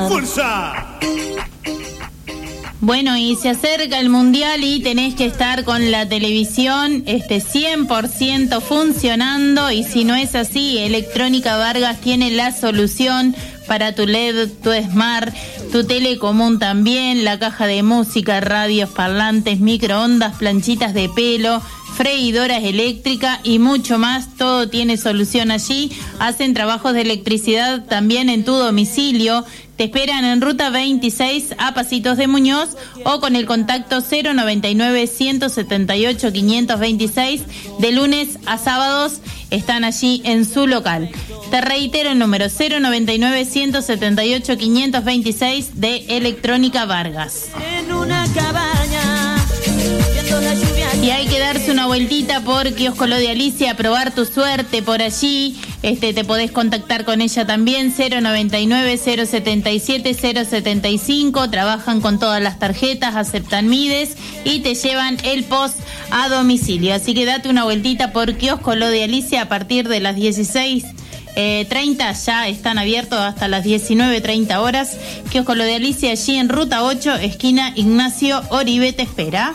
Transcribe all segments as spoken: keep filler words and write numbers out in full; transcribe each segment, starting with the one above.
¡Fuerza! Bueno, y se acerca el Mundial y tenés que estar con la televisión este cien por ciento funcionando, y si no es así, Electrónica Vargas tiene la solución para tu L E D, tu Smart, tu tele común también, la caja de música, radios, parlantes, microondas, planchitas de pelo, freidoras eléctricas y mucho más. Todo tiene solución allí. Hacen trabajos de electricidad también en tu domicilio. Te esperan en Ruta veintiséis a Pasitos de Muñoz o con el contacto cero noventa y nueve, ciento setenta y ocho, quinientos veintiséis. De lunes a sábados están allí en su local. Te reitero el número cero noventa y nueve, ciento setenta y ocho, quinientos veintiséis de Electrónica Vargas. En una cabaña, viendo la lluvia. Y hay que darse una vueltita por Kiosco Lo de Alicia, probar tu suerte por allí. Este, te podés contactar con ella también, cero noventa y nueve, cero setenta y siete, cero setenta y cinco. Trabajan con todas las tarjetas, aceptan Mides y te llevan el post a domicilio. Así que date una vueltita por Kiosco Lo de Alicia a partir de las dieciséis treinta. Ya están abiertos hasta las diecinueve treinta horas. Kiosco Lo de Alicia, allí en Ruta ocho, esquina Ignacio Oribe, te espera.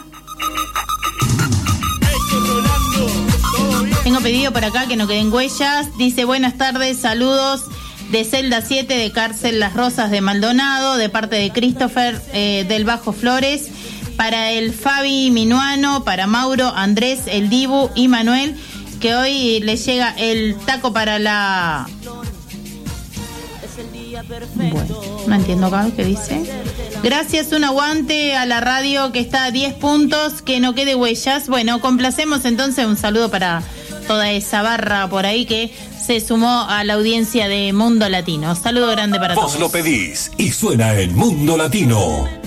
Tengo pedido por acá que no queden huellas. Dice: buenas tardes, saludos de Celda siete de Cárcel Las Rosas de Maldonado, de parte de Christopher eh, del Bajo Flores, para el Fabi Minuano, para Mauro, Andrés, el Dibu y Manuel, que hoy le llega el taco para la... Bueno, no entiendo acá qué dice. Gracias, un aguante a la radio que está a diez puntos, que no quede huellas. Bueno, complacemos entonces, un saludo para toda esa barra por ahí que se sumó a la audiencia de Mundo Latino. Saludo grande para todos. Vos lo pedís y suena en Mundo Latino.